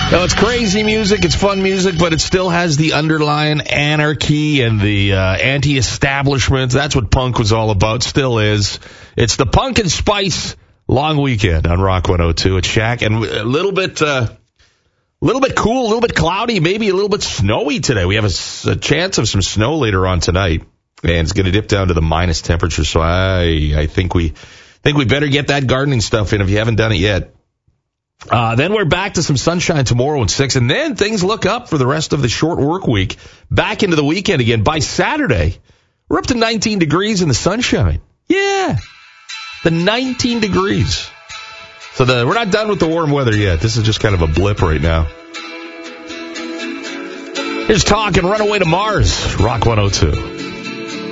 No, it's crazy music, it's fun music, but it still has the underlying anarchy and the anti-establishment. That's what punk was all about, still is. It's the Punk and Spice long weekend on Rock 102 at Shaq, and a little bit cool, a little bit cloudy, maybe a little bit snowy today. We have a chance of some snow later on tonight, and it's going to dip down to the minus temperature, so I think we better get that gardening stuff in if you haven't done it yet. Then we're back to some sunshine tomorrow at 6, and then things look up for the rest of the short work week. Back into the weekend again. By Saturday, we're up to 19 degrees in the sunshine. Yeah, the 19 degrees. So we're not done with the warm weather yet. This is just kind of a blip right now. Here's Talk and Run Away to Mars, Rock 102.